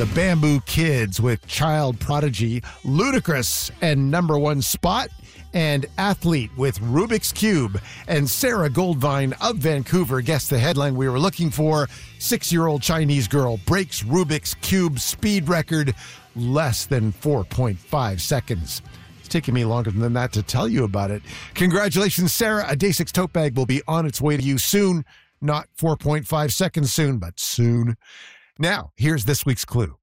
The Bamboo Kids with Child Prodigy, Ludacris and Number One Spot, and Athlete with Rubik's Cube. And Sarah Goldvine of Vancouver guessed the headline we were looking for. 6-year-old Chinese girl breaks Rubik's Cube speed record, less than 4.5 seconds. It's taking me longer than that to tell you about it. Congratulations, Sarah. A Day 6 tote bag will be on its way to you soon. Not 4.5 seconds soon, but soon. Now, here's this week's clue.